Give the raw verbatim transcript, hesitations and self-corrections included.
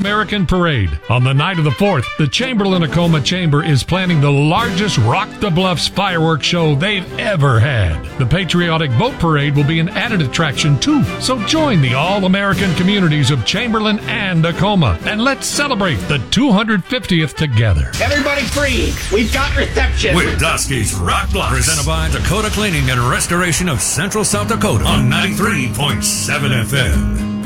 All-American Parade. On the night of the fourth, the Chamberlain-Tacoma Chamber is planning the largest Rock the Bluffs fireworks show they've ever had. The Patriotic Boat Parade will be an added attraction too, so join the All-American communities of Chamberlain and Tacoma, and let's celebrate the two hundred fiftieth together. Everybody free. We've got reception. With Dusky's Rock Bluffs. Presented by Dakota Cleaning and Restoration of Central South Dakota on ninety-three point seven F M.